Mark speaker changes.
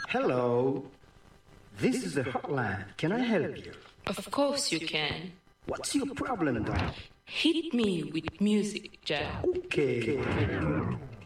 Speaker 1: Hello. This is the hotline. Can I help you?
Speaker 2: Of course you can.
Speaker 1: What's your problem, Doc?
Speaker 2: Hit me with music, Jack.
Speaker 1: Okay.